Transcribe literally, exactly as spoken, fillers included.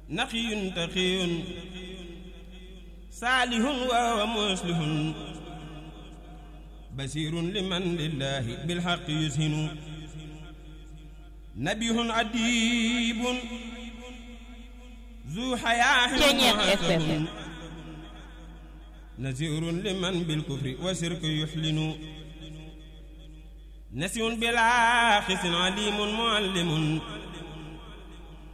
naqiyun taqiyun saalihun wa muslihun basirun liman lillahi bilhaqqi yushinu nabihun adibun zu hayahin muhasabun nazirun liman bilkufri wa shirki yuhlinu nasiyun bila khisin alimun muallimun